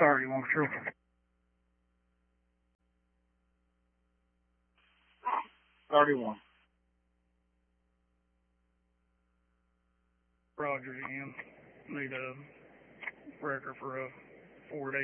31 true. Roger again. Need a wrecker for a 4-day